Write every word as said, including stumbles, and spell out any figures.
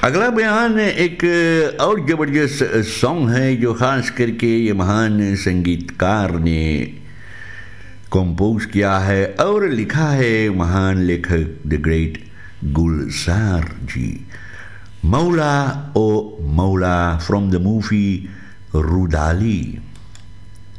अगला बयान एक और ज़बरदस्त सॉन्ग है जो ख़ास करके ये महान संगीतकार ने कंपोज किया है और लिखा है महान लेखक द ग्रेट गुलजार जी। मौला ओ मौला फ्रॉम द मूवी रुदाली।